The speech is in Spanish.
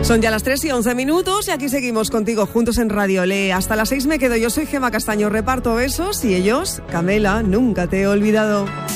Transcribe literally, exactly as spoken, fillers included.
Son ya las tres y once minutos y aquí seguimos contigo juntos en Radio Olé. Hasta las seis me quedo. Yo soy Gemma Castaño, reparto besos y ellos, Camela, nunca te he olvidado.